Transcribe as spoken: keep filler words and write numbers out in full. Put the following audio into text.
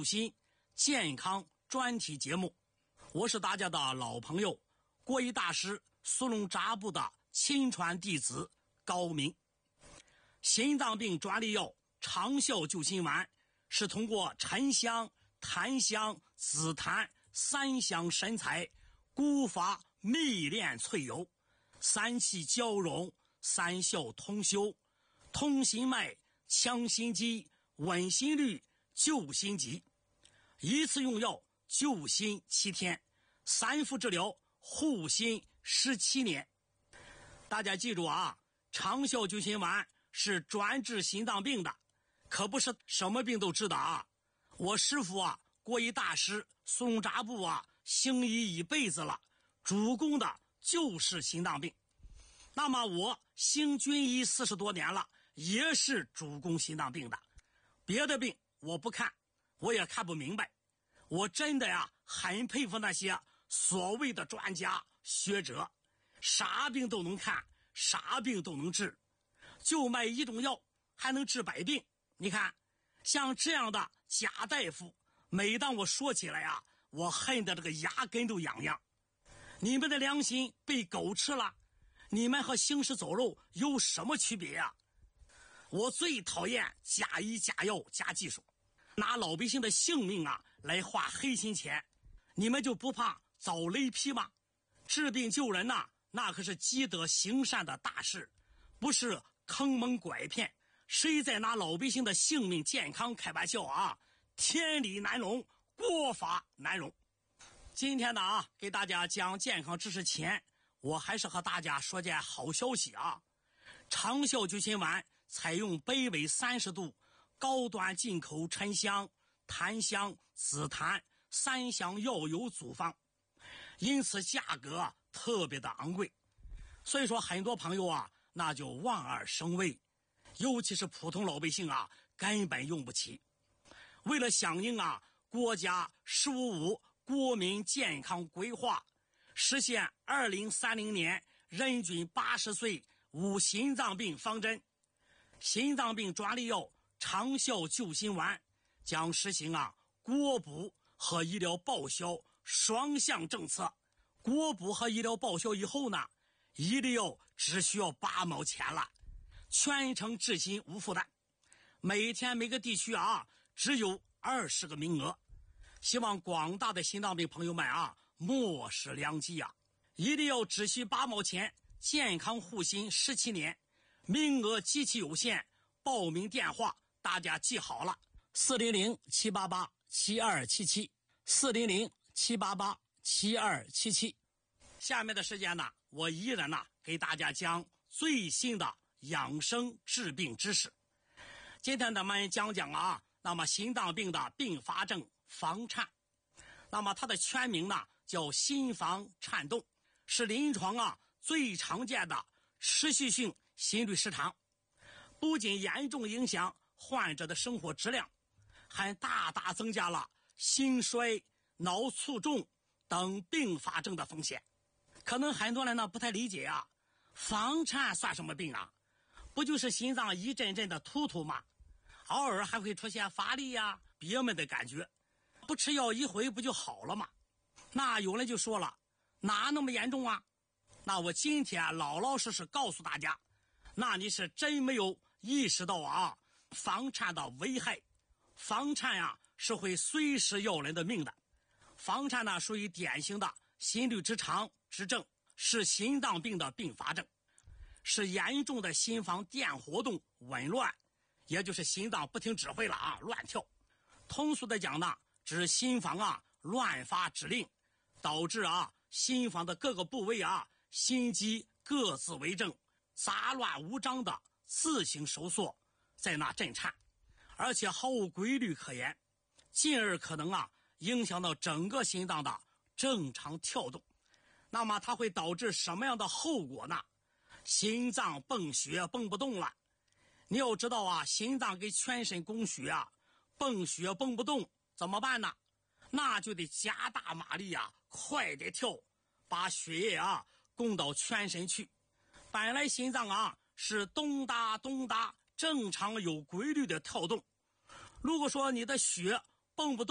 救心健康专题节目，我是大家的老朋友，国医大师苏龙扎布的亲传弟子高明。心脏病专利药长效救心丸是通过沉香、檀香、紫檀三香神材，古法秘炼萃油，三气交融，三效通修，通心脉，强心肌，稳心率，救心急。一次用药救心七天，三副治疗护心十七年。大家记住啊，长效救心丸是专治心脏病的，可不是什么病都治的啊。我师父啊，国医大师苏龙扎布啊，行医一辈子了，主攻的就是心脏病。那么我行军医四十多年了，也是主攻心脏病的，别的病我不看，我也看不明白。我真的呀，很佩服那些所谓的专家学者，啥病都能看，啥病都能治，就卖一种药还能治百病。你看像这样的假大夫，每当我说起来啊，我恨得这个牙根都痒痒。你们的良心被狗吃了，你们和行尸走肉有什么区别呀？我最讨厌假医假药假技术，拿老百姓的性命啊来花黑心钱。你们就不怕遭雷劈吗？治病救人呐、啊，那可是积德行善的大事，不是坑蒙拐骗。谁在拿老百姓的性命健康开玩笑啊？天理难容，国法难容。今天呢啊，给大家讲健康知识前，我还是和大家说件好消息啊。长效救心丸采用北纬三十度高端进口沉香、檀香、紫檀三香药油组方，因此价格特别的昂贵。所以说很多朋友啊，那就望而生畏，尤其是普通老百姓啊，根本用不起。为了响应啊国家十五五国民健康规划，实现二零三零年人均八十岁无心脏病方针，心脏病专利药长效救心丸将实行啊国补和医疗报销双向政策。国补和医疗报销以后呢，一粒药只需要八毛钱了，全程至心无负担。每天每个地区啊只有二十个名额，希望广大的心脏病朋友们啊莫失良机啊！一粒药只需八毛钱，健康护心十七年，名额极其有限。报名电话大家记好了，四零零七八八七二七七，四零零七八八七二七七。下面的时间呢，我依然呢给大家讲最新的养生治病知识。今天咱们讲讲啊，那么心脏病的并发症房颤，那么它的全名呢叫心房颤动，是临床啊最常见的持续性心律失常，不仅严重影响患者的生活质量，还大大增加了心衰、脑卒中等并发症的风险。可能很多人呢不太理解啊，房颤算什么病啊？不就是心脏一阵阵的突突吗？偶尔还会出现乏力呀、憋闷的感觉，不吃药一回不就好了吗？那有人就说了，哪那么严重啊？那我今天老老实实告诉大家，那你是真没有意识到啊房颤的危害。房颤呀、啊、是会随时要人的命的。房颤呢属于典型的心律之常之症，是心脏病的并发症，是严重的心房电活动紊乱，也就是心脏不听指挥了啊，乱跳。通俗的讲呢，指心房啊乱发指令，导致啊心房的各个部位啊心肌各自为政，杂乱无章的自行收缩，在那震颤，而且毫无规律可言，进而可能啊影响到整个心脏的正常跳动。那么它会导致什么样的后果呢？心脏泵血泵不动了。你要知道啊，心脏给全身供血啊，泵血泵不动怎么办呢？那就得加大马力啊，快点跳，把血液啊供到全身去。本来心脏啊是咚哒咚哒正常有规律的跳动，如果说你的血泵不动